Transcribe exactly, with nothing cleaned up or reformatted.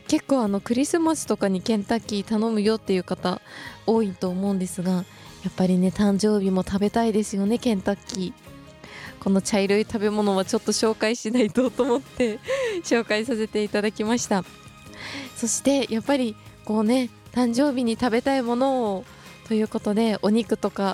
結構あのクリスマスとかにケンタッキー頼むよっていう方多いと思うんですが、やっぱりね誕生日も食べたいですよね、ケンタッキー。この茶色い食べ物はちょっと紹介しないとと思って紹介させていただきました。そしてやっぱりこうね誕生日に食べたいものをということで、お肉とか